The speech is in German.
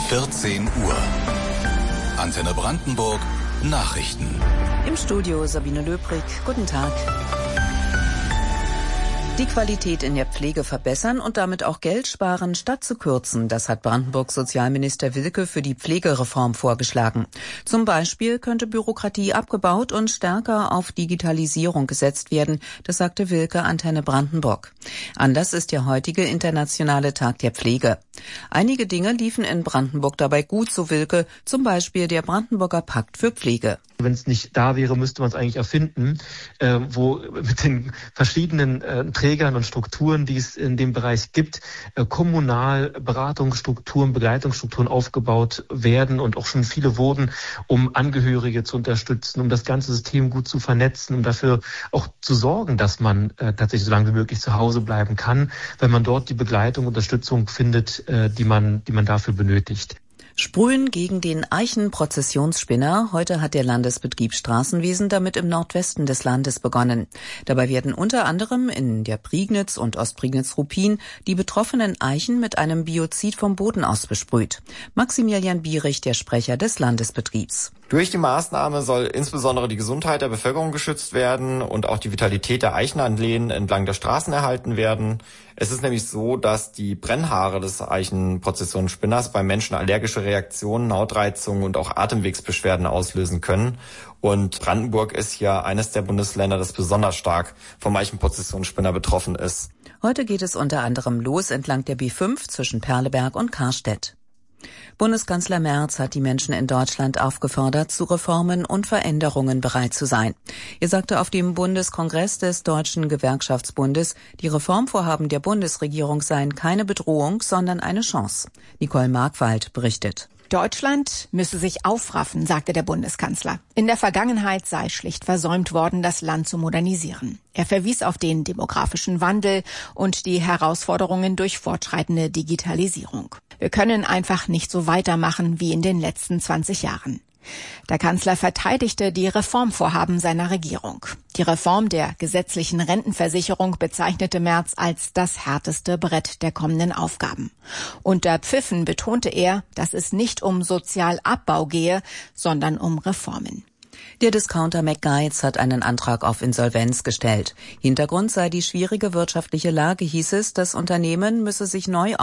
14 Uhr. Antenne Brandenburg, Nachrichten. Im Studio Sabine Löbrig. Guten Tag. Die Qualität in der Pflege verbessern und damit auch Geld sparen, statt zu kürzen. Das hat Brandenburgs Sozialminister Wilke für die Pflegereform vorgeschlagen. Zum Beispiel könnte Bürokratie abgebaut und stärker auf Digitalisierung gesetzt werden. Das sagte Wilke Antenne Brandenburg. Anlass ist der heutige internationale Tag der Pflege. Einige Dinge liefen in Brandenburg dabei gut, so Wilke. Zum Beispiel der Brandenburger Pakt für Pflege. Wenn es nicht da wäre, müsste man es eigentlich erfinden, wo mit den verschiedenen Trägern und Strukturen, die es in dem Bereich gibt, kommunal Beratungsstrukturen, Begleitungsstrukturen aufgebaut werden und auch schon viele wurden, um Angehörige zu unterstützen, um das ganze System gut zu vernetzen, um dafür auch zu sorgen, dass man tatsächlich so lange wie möglich zu Hause bleiben kann, wenn man dort die Begleitung, Unterstützung findet, die man dafür benötigt. Sprühen gegen den Eichenprozessionsspinner. Heute hat der Landesbetrieb Straßenwesen damit im Nordwesten des Landes begonnen. Dabei werden unter anderem in der Prignitz und Ostprignitz-Ruppin die betroffenen Eichen mit einem Biozid vom Boden aus besprüht. Maximilian Bierich, der Sprecher des Landesbetriebs. Durch die Maßnahme soll insbesondere die Gesundheit der Bevölkerung geschützt werden und auch die Vitalität der Eichenanlehnen entlang der Straßen erhalten werden. Es ist nämlich so, dass die Brennhaare des Eichenprozessionsspinners beim Menschen allergische Reaktionen, Hautreizungen und auch Atemwegsbeschwerden auslösen können. Und Brandenburg ist hier eines der Bundesländer, das besonders stark vom Eichenprozessionsspinner betroffen ist. Heute geht es unter anderem los entlang der B5 zwischen Perleberg und Karstedt. Bundeskanzler Merz hat die Menschen in Deutschland aufgefordert, zu Reformen und Veränderungen bereit zu sein. Er sagte auf dem Bundeskongress des Deutschen Gewerkschaftsbundes, die Reformvorhaben der Bundesregierung seien keine Bedrohung, sondern eine Chance. Nicole Markwald berichtet. Deutschland müsse sich aufraffen, sagte der Bundeskanzler. In der Vergangenheit sei schlicht versäumt worden, das Land zu modernisieren. Er verwies auf den demografischen Wandel und die Herausforderungen durch fortschreitende Digitalisierung. Wir können einfach nicht so weitermachen wie in den letzten 20 Jahren. Der Kanzler verteidigte die Reformvorhaben seiner Regierung. Die Reform der gesetzlichen Rentenversicherung bezeichnete Merz als das härteste Brett der kommenden Aufgaben. Unter Pfiffen betonte er, dass es nicht um Sozialabbau gehe, sondern um Reformen. Der Discounter McGuides hat einen Antrag auf Insolvenz gestellt. Hintergrund sei die schwierige wirtschaftliche Lage, hieß es. Das Unternehmen müsse sich neu